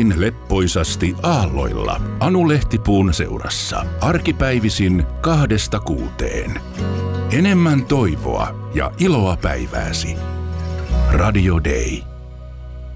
Aamuisin leppoisasti aalloilla Anu Lehtipuun seurassa. Arkipäivisin 2–6. Enemmän toivoa ja iloa päivääsi. Radio Day.